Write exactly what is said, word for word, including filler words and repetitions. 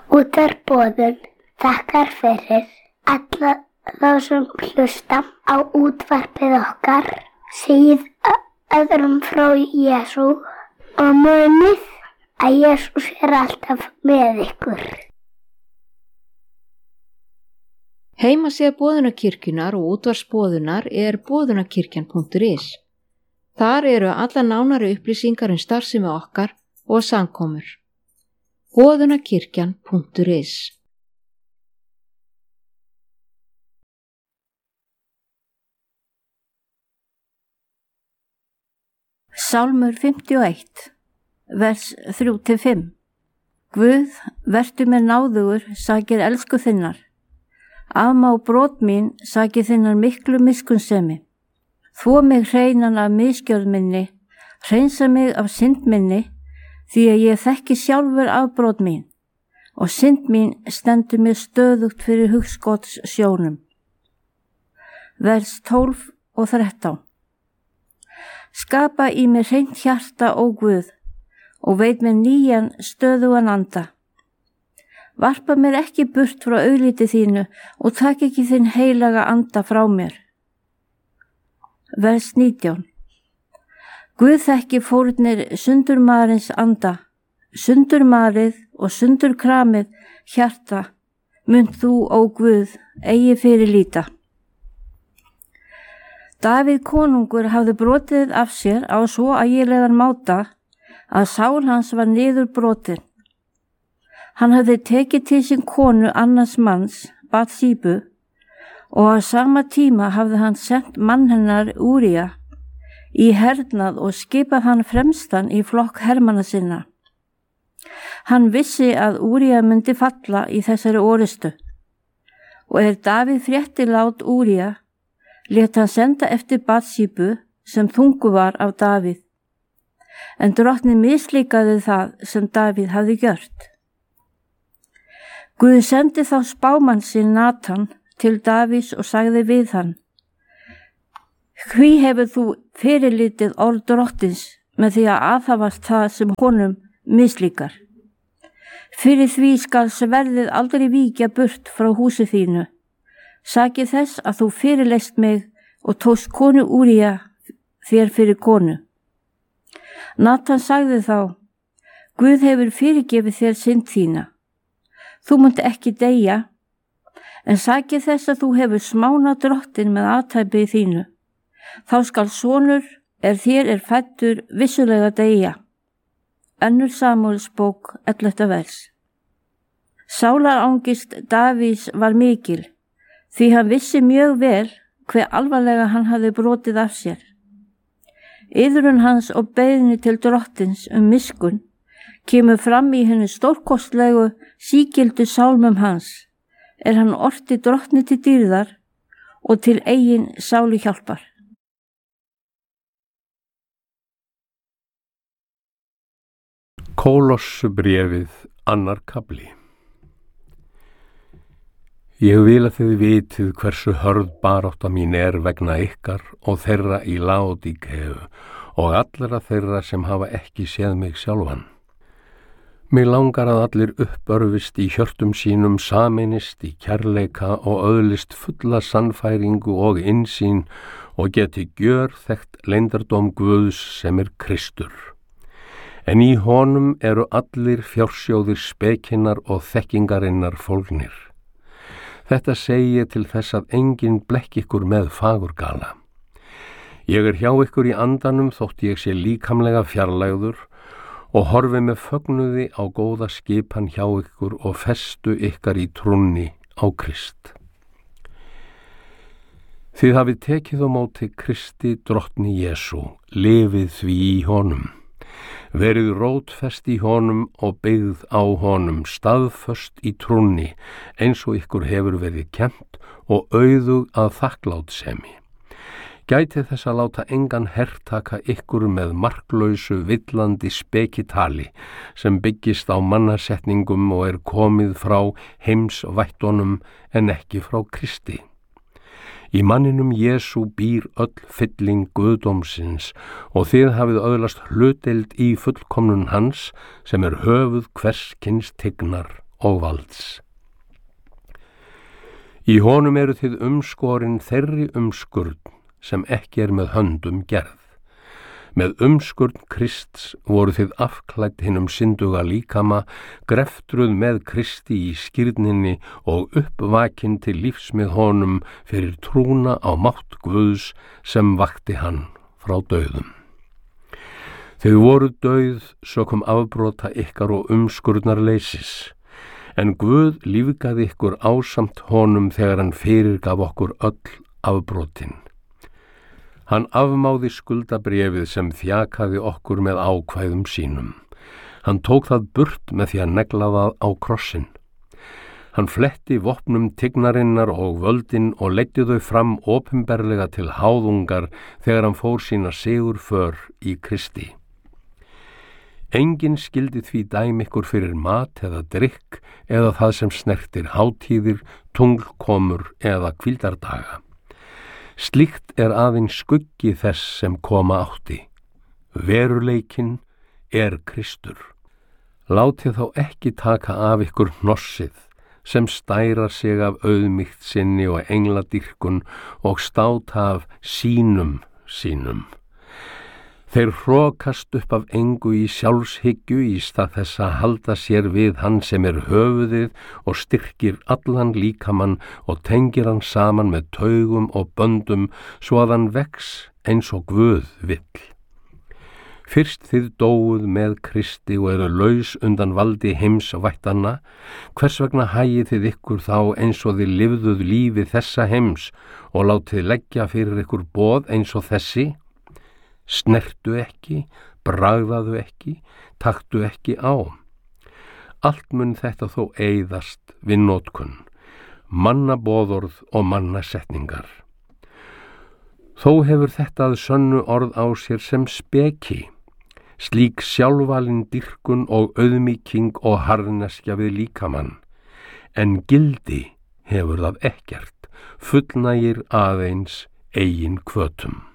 Útvarp.Boðun þakkar fyrir alla þá sem hlusta á útvarpið okkar, segið öðrum frá Jesú og munið að Jesús er alltaf með ykkur. Heimasíða Boðunarkirkjunnar og útvarpsboðunar er boðunarkirkjan punktur is. Þar eru alla nánari upplýsingar um starfsemi okkar og samkomur. boðunarkirkjan punktur is. Sálmur fimmtíu og eitt, vers þrjú til fimm. Guð, vertu mér náðugur, sakir elsku þinnar. Afmá brot mín, sakir þinnar miklu miskunnsemi. Þvo mig hreinan af misgjörð minni, hreinsa mig af synd minni, því að ég þekki sjálfur afbrot mín og synd mín stendur mér stöðugt fyrir hugskots sjónum. Vers tólf og þrettán. Skapa í mér hreint hjarta, ó Guð, og veit mér nýjan stöðugan anda. Varpa mér ekki burt frá augliti þínu og tak ekki þinn heilaga anda frá mér. Vers nítján. Guð þekki fórnir sundurmarins anda, sundurmarið og sundurkramið hjarta, munt þú, ó Guð, eigi fyrir líta. Davíð konungur hafði brotið af sér á svo ægilegan máta að sál hans var niður brotin. Hann hafði tekið til sín konu annars manns, Batsíbu, og á sama tíma hafði hann sent mann hennar Úría í hernað og skipað hann fremstan í flokk hermanna sinna. Hann vissi að Úría myndi falla í þessari orustu, og er Davíð frétti lát Úría, lét hann senda eftir Batsíbu sem þungu var af Davíð, en drottni mislíkaði það sem Davíð hafði gjört. Guð sendi þá spámann sinn Natan til Davíðs og sagði við hann: Hví hefur þú fyrirlitið orð drottins með því að aðhafast það sem honum mislíkar? Fyrir því skal sverðið aldrei víkja burt frá húsi þínu. Sakið þess að þú fyrirleist mig og tókst konu Úría þér fyrir konu. Natan sagði þá: Guð hefur fyrirgefið þér synd þína. Þú munt ekki deyja, en sakið þess að þú hefur smána drottin með athæpi þínu. Þá skal sonur er þér er fæddur vissulega deyja. Önnur Samúelsbók, ellefta vers. Sálarangist Davíðs var mikil, því hann vissi mjög vel hve alvarlega hann hafði brotið af sér. Iðrun hans og beiðni til drottins um miskunn kemur fram í henni stórkostlegu sígildu sálmum hans, er hann orti drottni til dýrðar og til eigin sálu hjálpar. Kólossubréfið, annar kafli. Ég vil að þið vitið hversu hörð barátta mín er vegna ykkar og þeirra í Laódíkeu og allra þeirra sem hafa ekki séð mig sjálfan. Mig langar að allir uppörfist í hjörtum sínum, sameinist í kærleika og öðlist fulla sannfæringu og innsýn og geti gjörþekkt leyndardóm Guðs sem er Kristur. En í honum eru allir fjársjóðir spekinnar og þekkingarinnar fólgnir. Þetta segi ég til þess að enginn blekki ykkur með fagurgala. Ég er hjá ykkur í andanum þótt ég sé líkamlega fjarlægður og horfi með fögnuði á góða skipan hjá ykkur og festu ykkar í trúnni á Krist. Þið hafið tekið á móti Kristi drottni Jesú, lifið því í honum. Verið rótfest í honum og byggð á honum, staðföst í trúnni, eins og ykkur hefur verið kennt og auðug að þakklátsemi. Gætið þess að láta engan hertaka ykkur með marklausu villandi spekitali sem byggist á mannasetningum og er komið frá heimsvættunum en ekki frá Kristi. Í manninum Jesú býr öll fylling guðdómsins og þið hafið öðlast hlutdeild í fullkomnun hans sem er höfuð hvers kyns tignar og valds. Í honum eru þið umskorin þeirri umskurn sem ekki er með höndum gerð. Með umskurn Krists voru þið afklædd hinum synduga líkama, greftruð með Kristi í skírninni og uppvakin til lífs með honum fyrir trúna á mátt Guðs sem vakti hann frá dauðum. Þið voru dauð sökum afbrota ykkar og umskurnar-leysis, en Guð lífgaði ykkur ásamt honum þegar hann fyrirgaf okkur öll afbrotin. Hann afmáði skuldabréfið sem þjakaði okkur með ákvæðum sínum. Hann tók það burt með því að negla það á krossin. Hann fletti vopnum tignarinnar og völdin og leiddi þau fram opinberlega til háðungar þegar hann fór sína sigurför í Kristi. Enginn skildi því dæmi ykkur fyrir mat eða drykk eða það sem snertir hátíðir, tunglkomur eða hvíldardaga. Slíkt er aðeins skuggi þess sem koma átti. Veruleikinn er Kristur. Látið þá ekki taka af ykkur hnossið sem stærar sig af auðmýkt sinni og engladýrkun og státa af sínum sínum. Þeir hrokast upp af engu í sjálfshyggju í stað þess að halda sér við hann sem er höfuðið og styrkir allan líkamann og tengir hann saman með taugum og böndum svo að hann vex eins og Guð vill. Fyrst þið dóuð með Kristi og eru laus undan valdi heimsvættanna, hvers vegna hagið þið ykkur þá eins og þið lifðuð lífi þessa heims og látið leggja fyrir ykkur boð eins og þessi? Snertu ekki, bragðaðu ekki, taktu ekki á. Allt mun þetta þó eyðast við notkun, mannaboðorð og mannasetningar. Þó hefur þetta að sönnu orð á sér sem speki, slík sjálfvalin dýrkun og auðmýking og harðneskja við líkamann, en gildi hefur það ekkert, fullnægir aðeins eigin hvötum.